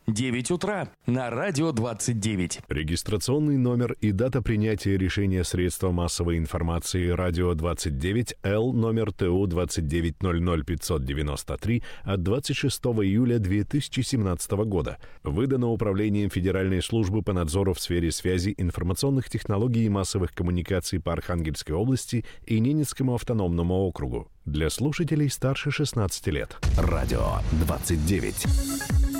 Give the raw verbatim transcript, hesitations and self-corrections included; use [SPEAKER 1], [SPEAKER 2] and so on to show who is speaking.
[SPEAKER 1] девять утра на радио двадцать девять.
[SPEAKER 2] Регистрационный номер и дата принятия решения средства массовой информации радио двадцать девять Л номер ТУ двадцать девять ноль ноль пятьсот девяносто три от двадцать шестого июля две тысячи семнадцатого года. Выдано Управлением Федеральной службы по надзору в сфере связи, информационных технологий и массовых коммуникаций по Архангельской области и Ненецкому автономному округу. Для слушателей старше шестнадцати лет.
[SPEAKER 3] Радио двадцать девять.